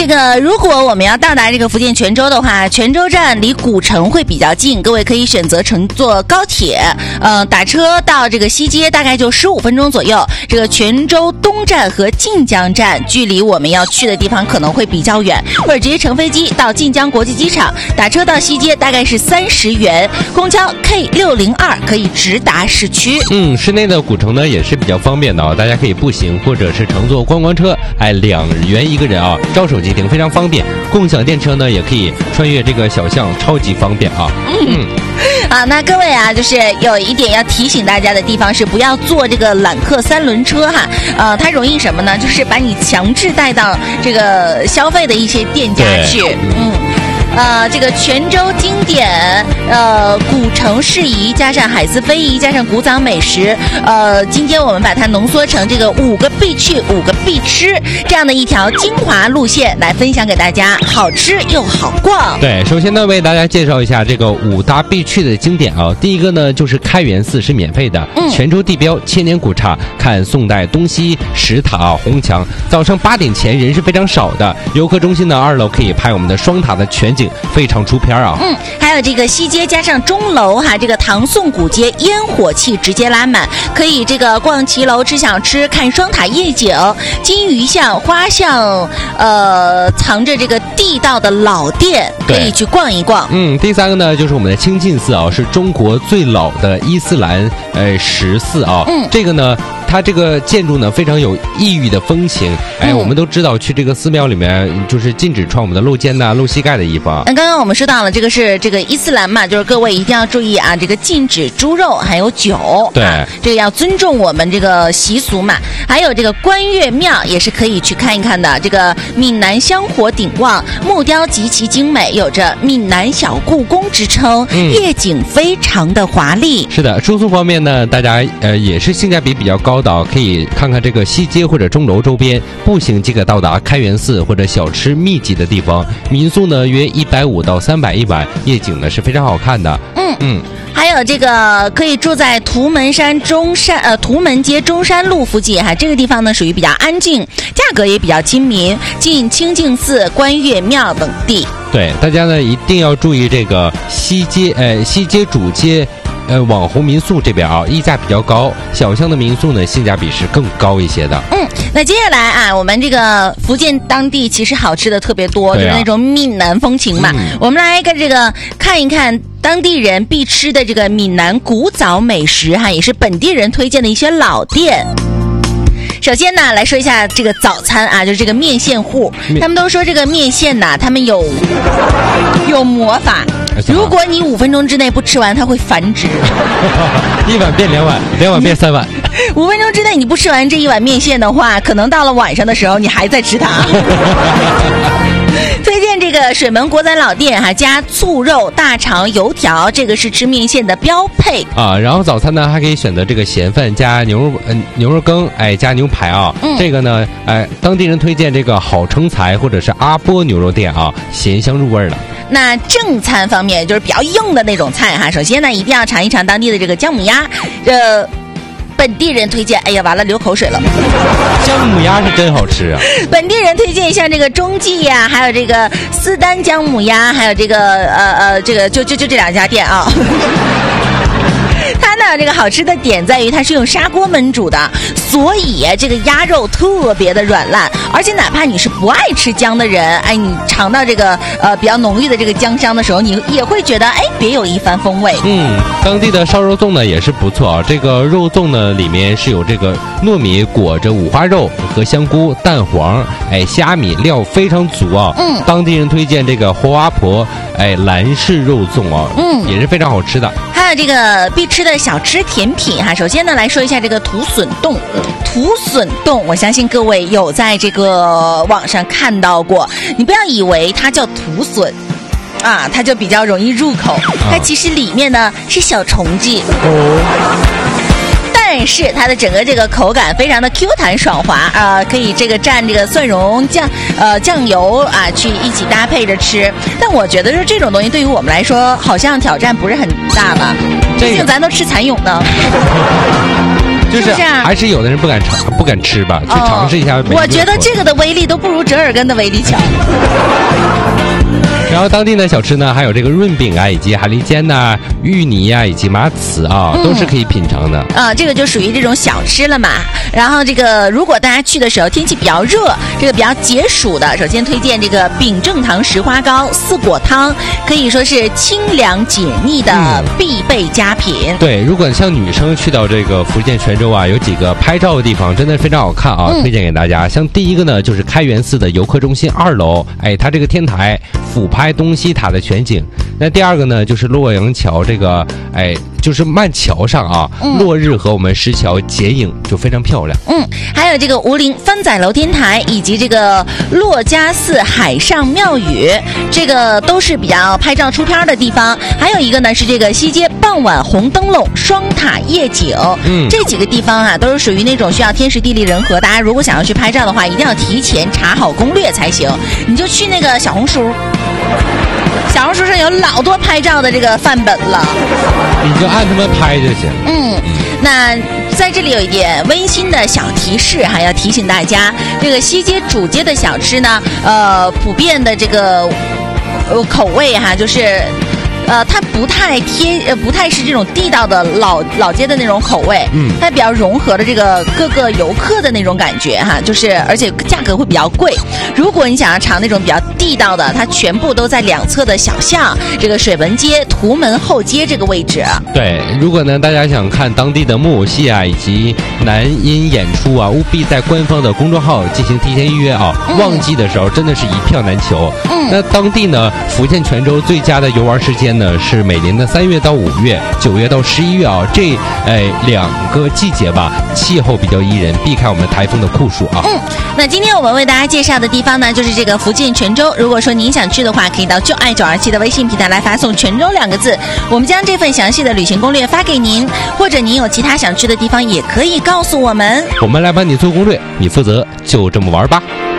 个如果我们要到达这个福建泉州的话，泉州站离古城会比较近，各位可以选择乘坐高铁，打车到这个西街大概就15分钟左右。这个泉州东站和晋江站距离我们要去的地方可能会比较远，或者直接乘飞机到晋江国际机场，打车到西街大概是30元，公交 K602可以直达市区。 市内的古城呢也是比较方便的大家可以步行或者是乘坐观光车，2元一个人招手即停，非常方便。共享电车呢也可以穿越这个小巷，超级方便好，那各位就是有一点要提醒大家的地方是，不要坐这个揽客3轮车哈，它容易什么呢？就是把你强制带到这个消费的一些店家去。这个泉州经典，古城适宜，加上海丝非遗，加上古早美食，今天我们把它浓缩成这个5个必去5个必吃这样的一条精华路线来分享给大家，好吃又好逛。 对，首先呢为大家介绍一下这个5大必去的经典第一个呢就是开元寺是免费的，泉州地标千年古刹，看宋代东西石塔红墙，早上8点前人是非常少的。游客中心的2楼可以拍我们的双塔的全景，非常出片还有这个西街加上钟楼这个唐宋古街烟火气直接拉满，可以这个逛骑楼吃小吃，看双塔夜景，金鱼巷花巷，藏着这个地道的老店可以去逛一逛。 第三个呢就是我们的清净寺是中国最老的伊斯兰石寺这个呢它这个建筑呢非常有异域的风情。我们都知道去这个寺庙里面就是禁止穿我们的露肩露膝盖的衣服。 刚刚我们说到了这个是这个伊斯兰嘛，就是各位一定要注意这个禁止猪肉还有酒。 对， 这个要尊重我们这个习俗嘛。还有这个观月庙也是可以去看一看的，这个闽南香火鼎旺，木雕极其精美，有着闽南小故宫之称，夜景非常的华丽。 是的，住宿方面呢大家也是性价比比较高的，可以看看这个西街或者钟楼周边，步行即可到达开元寺或者小吃密集的地方。民宿呢约150到300一晚，夜景呢是非常好看的。 还有这个可以住在图门街中山路附近这个地方呢属于比较安静，价格也比较亲民，近清净寺、观月庙等地。 对，大家呢一定要注意这个西街主街网红民宿这边溢价比较高，小巷的民宿呢性价比是更高一些的。 那接下来我们这个福建当地其实好吃的特别多，就是那种闽南风情嘛。我们来跟这个看一看当地人必吃的这个闽南古早美食也是本地人推荐的一些老店。首先呢来说一下这个早餐就是这个面线户，他们都说这个面线他们有魔法，如果你5分钟之内不吃完它会繁殖 1碗变2碗，2碗变3碗 5分钟之内你不吃完这1碗面线的话，可能到了晚上的时候你还在吃它推荐这个水门国仔老店加醋肉、大肠、油条，这个是吃面线的标配然后早餐呢还可以选择这个咸饭加牛肉羹加牛排这个呢当地人推荐这个好成才或者是阿波牛肉店咸香入味了。 那正餐方面就是比较硬的那种菜首先呢一定要尝一尝当地的这个姜母鸭，本地人推荐，完了流口水了。 姜母鸭是真好吃本地人推荐像这个中记还有这个斯丹姜母鸭，还有这个这个就这2家店它呢这个好吃的点在于它是用砂锅焖煮的，所以这个鸭肉特别的软烂，而且哪怕你是不爱吃姜的人，你尝到这个比较浓郁的这个姜香的时候，你也会觉得别有一番风味。 当地的烧肉粽呢也是不错这个肉粽呢里面是有这个糯米裹着五花肉和香菇、蛋黄，虾米料非常足当地人推荐这个活阿婆兰式肉粽也是非常好吃的。 还有这个必吃的小吃甜品首先呢来说一下这个土笋冻。土笋冻我相信各位有在这个网上看到过，你不要以为它叫土笋它就比较容易入口，它其实里面呢是小虫子但是它的整个这个口感非常的 Q 弹爽滑可以这个蘸这个蒜蓉酱油去一起搭配着吃。但我觉得是这种东西对于我们来说好像挑战不是很大吧，毕竟咱都吃蚕蛹呢就是还是有的人不敢吃吧，去尝试一下。 我觉得这个的威力都不如折耳根的威力强。 然后当地的小吃呢，还有这个润饼啊，以及海蛎煎呐、芋泥啊，以及麻糍啊，都是可以品尝的。 这个就属于这种小吃了嘛。然后这个如果大家去的时候天气比较热，这个比较解暑的，首先推荐这个秉正堂石花糕四果汤，可以说是清凉解腻的必备佳品。 对，如果像女生去到这个福建泉州啊，有几个拍照的地方，真的非常好看啊，推荐给大家。像第一个呢，就是开元寺的游客中心2楼，它这个天台俯拍东西塔的全景。那第二个呢，就是洛阳桥这个，就是慢桥上啊，落日和我们石桥剪影就非常漂亮。 还有这个吴陵番仔楼天台以及这个珞珈寺海上庙宇，这个都是比较拍照出片的地方。还有一个呢是这个西街傍晚红灯笼双塔夜景。这几个地方啊都是属于那种需要天时地利人和，大家如果想要去拍照的话，一定要提前查好攻略才行。你就去那个小红书上有老多拍照的这个范本了， 你就按他们拍就行。 那在这里有一点温馨的小提示，还要提醒大家，这个西街主街的小吃呢，普遍的这个口味哈，就是它不太是这种地道的老街的那种口味，它比较融合了这个各个游客的那种感觉哈，就是而且价格会比较贵。如果你想要尝那种比较地道的，它全部都在两侧的小巷，这个水文街、图门后街这个位置。 对，如果呢大家想看当地的木偶戏啊，以及男音演出啊，务必在官方的公众号进行提前预约啊。旺季的时候真的是一票难求。那当地呢，福建泉州最佳的游玩时间呢是每年的3月到5月、9月到11月啊，这2个季节吧，气候比较宜人，避开我们台风的酷暑啊。 那今天我们为大家介绍的地方呢，就是这个福建泉州。如果说您想去的话，可以到就爱927的微信平台来发送泉州2个字，我们将这份详细的旅行攻略发给您，或者您有其他想去的地方也可以告诉我们， 我们来帮你做攻略，你负责就这么玩吧。